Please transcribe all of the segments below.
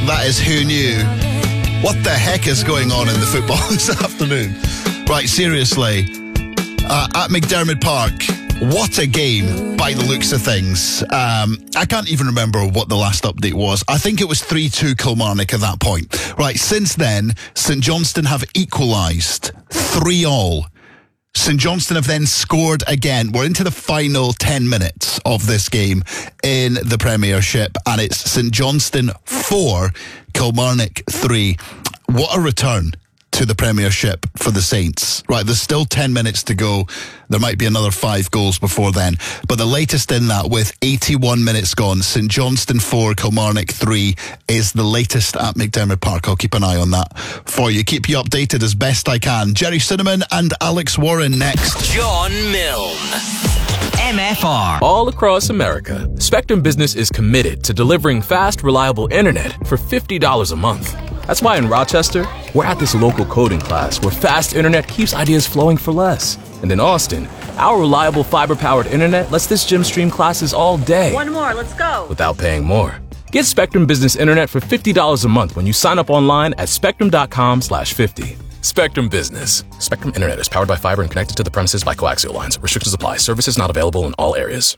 That is Who Knew. What the heck is going on in the football this afternoon? Right, seriously. At McDermott Park, what a game by the looks of things. I can't even remember what the last update was. I think it was 3-2 Kilmarnock at that point. Right, since then, St Johnstone have equalised 3-3. St Johnstone have then scored again. We're into the final 10 minutes of this game in the Premiership, and it's St Johnstone 4, Kilmarnock 3. What a return to the Premiership for the Saints. Right, there's still 10 minutes to go. There might be another 5 goals before then. But the latest in that, with 81 minutes gone, St Johnstone 4, Kilmarnock 3 is the latest at McDermott Park. I'll keep an eye on that for you. Keep you updated as best I can. Jerry Cinnamon and Alex Warren next. John Milne. MFR. All across America, Spectrum Business is committed to delivering fast, reliable internet for $50 a month. That's why in Rochester, we're at this local coding class where fast internet keeps ideas flowing for less. And in Austin, our reliable fiber-powered internet lets this gym stream classes all day. One more, let's go. Without paying more. Get Spectrum Business Internet for $50 a month when you sign up online at spectrum.com/50. Spectrum Business. Spectrum Internet is powered by fiber and connected to the premises by coaxial lines. Restrictions apply. Services not available in all areas.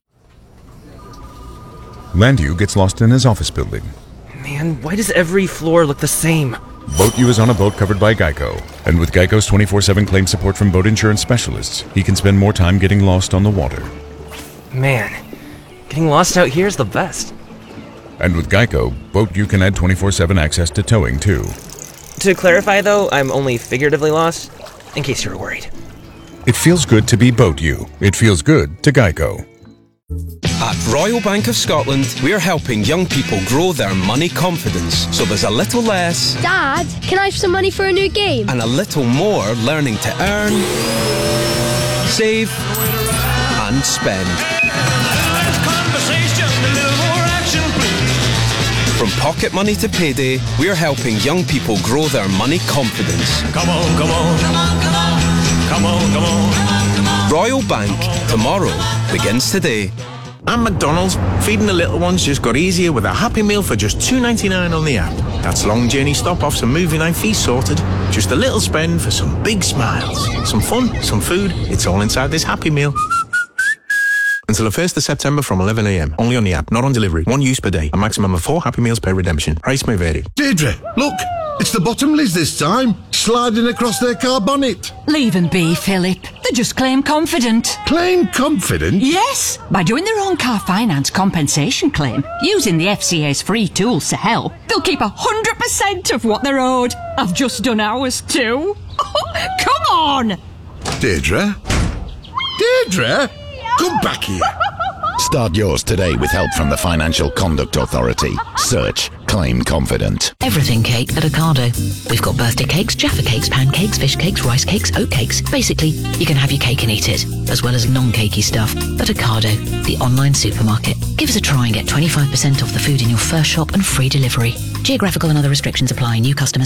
Landu gets lost in his office building. Man, why does every floor look the same? BoatU is on a boat covered by Geico. And with Geico's 24/7 claim support from boat insurance specialists, he can spend more time getting lost on the water. Man, getting lost out here is the best. And with Geico, BoatU can add 24/7 access to towing, too. To clarify, though, I'm only figuratively lost, in case you were worried. It feels good to be BoatU. It feels good to Geico. At Royal Bank of Scotland, we're helping young people grow their money confidence, so there's a little less Dad, can I have some money for a new game? and a little more learning to earn, save and spend. From pocket money to payday, we're helping young people grow their money confidence. Come on, come on, come on, come on, come on, come on, come on. Royal Bank, tomorrow begins today. And McDonald's, feeding the little ones just got easier with a Happy Meal for just $2.99 on the app. That's long journey stop-offs and movie night feast sorted. Just a little spend for some big smiles. Some fun, some food, it's all inside this Happy Meal. Until the 1st of September from 11 a.m. Only on the app, not on delivery. 1 use per day. A maximum of 4 Happy Meals per redemption. Price may vary. Deirdre, look! It's the Bottomleys this time, sliding across their car bonnet. Leave them be, Philip. They just claim confident. Claim confident? Yes, by doing their own car finance compensation claim, using the FCA's free tools to help, they'll keep 100% of what they're owed. I've just done ours too. Come on! Deirdre? Deirdre? Come back here. Start yours today with help from the Financial Conduct Authority. Search Claim Confident. Everything cake at Ocado. We've got birthday cakes, Jaffa cakes, pancakes, fish cakes, rice cakes, oat cakes. Basically, you can have your cake and eat it, as well as non-cakey stuff. At Ocado, the online supermarket. Give us a try and get 25% off the food in your first shop and free delivery. Geographical and other restrictions apply. New customers